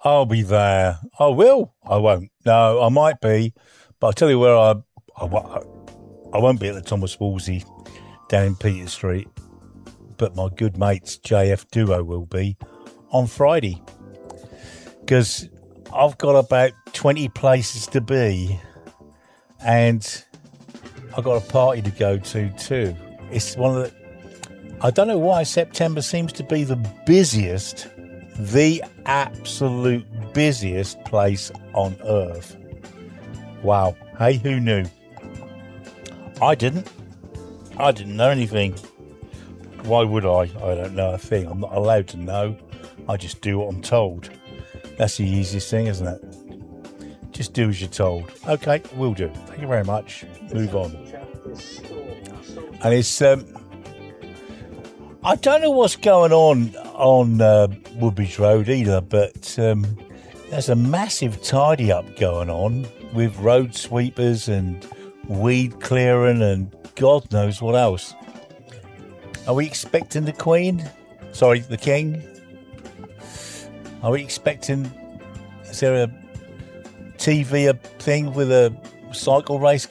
I'll be there. I will. I won't. No, I might be, but I'll tell you where I, wo- I won't be at the Thomas Wolsey down in Peter Street, but my good mates JF Duo will be on Friday because I've got about 20 places to be and I've got a party to go to too. It's one of the, I don't know why September seems to be the absolute busiest place on earth. Wow. Hey, who knew? I didn't. I didn't know anything. Why would I? I don't know a thing. I'm not allowed to know. I just do what I'm told. That's the easiest thing, isn't it? Just do as you're told. Okay, will do. Thank you very much. Move on. And it's I don't know what's going on Woodbridge Road either, but there's a massive tidy up going on with road sweepers and weed clearing and God knows what else. Are we expecting the Queen? Sorry, the King? Are we expecting? Is there a TV thing with a cycle race